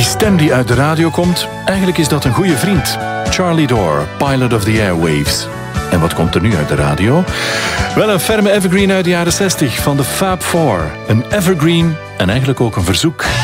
Die stem die uit de radio komt, eigenlijk is dat een goede vriend. Charlie Dore, Pilot of the Airwaves. En wat komt er nu uit de radio? Wel, een ferme evergreen uit de jaren 60 van de Fab Four. Een evergreen en eigenlijk ook een verzoek.